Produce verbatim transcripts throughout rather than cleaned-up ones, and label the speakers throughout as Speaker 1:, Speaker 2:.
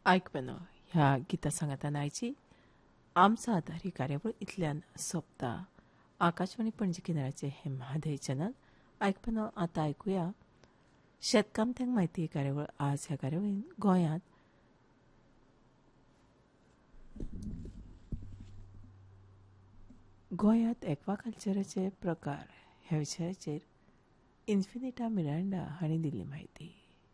Speaker 1: आयकपनो ह्या गीता सांगताना आयची आमचा आधार ही कार्यावळ इतल्यान सोंपता. आकाशवाणी पणजी केंद्राचे हे म्हादय चॅनल आयकपनो आतां आयकुया शेतकामत्यांक म्हायती ही कार्यावळ. आज ह्या कार्यावळीन गोंयांत गोंयांत एक्वाकल्चराचे प्रकार ह्या विशयाचेर इन्फिनिटा मिरांडा हांणी दिल्ली म्हायती.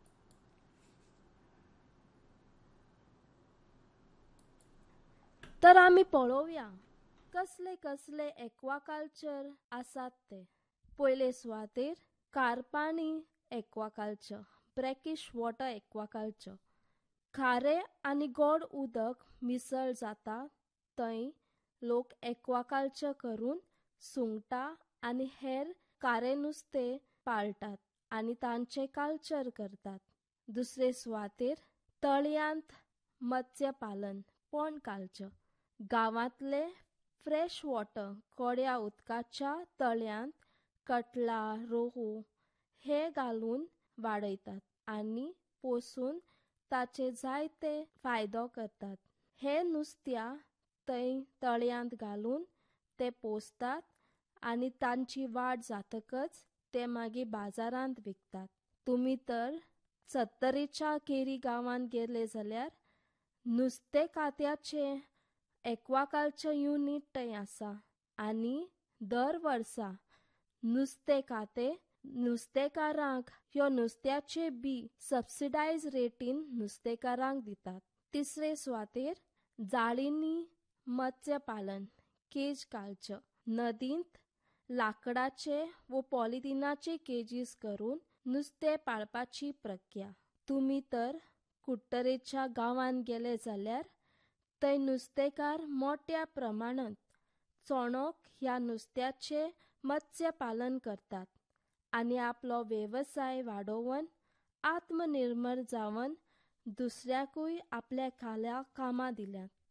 Speaker 2: तर आमी पळोवया कसले कसले एक्वाकल्चर आसात ते. पयले सुवातेर कार्पांनी एक्वाकल्चर, ब्रॅकिश वॉटर एक्वाकल्चर. खारे आनी गोड उदक मिसळ जाता थंय लोक एक्वाकल्चर करून सुंगटां आनी हेर खारे नुस्तें पाळटात आनी तांचे कल्चर करतात. दुसरे सुवातेर तळयांत मत्स्य पालन, पॉन्ड कल्चर. गांवांतले फ्रेश वॉटर कोड्या उदकाच्या तळयांत कटला, रोहू हे घालून वाडयतात आनी पोसून ताचे जायते फायदो करतात. हे नुस्त्या थंय तळयांत घालून ते पोसतात आनी तांची वाड जातकच ते मागीर बाजारांत विकतात. तुमी तर सत्तरीच्या केरी गांवांत गेले जाल्यार नुस्तें खात्याचे एक्वाकल्चर युनिट थंय आसा आनी दर वर्सा नुस्तें खाते नुस्तेकारांक ह्यो नुस्त्याचे बी सबसिडायज रेटीन नुस्तेकारांक दितात. तिसरे सुवातेर जाळींनी मत्स्य पालन, केज कल्चर. नदींत लाकडाचे व पॉलिथिनाचे केजीस करून नुस्तें पाळपाची प्रक्रिया. तुमी तर कुट्टरेच्या गांवांत गेले जाल्यार थंय नुस्तेकार मोठ्या प्रमाणांत चोणोक ह्या नुस्त्याचे मत्स्य पालन करतात आनी आपलो वेवसाय वाडोवन आत्मनिर्भर जावन दुसऱ्याकूय आपल्या खाला कामां दिल्यात.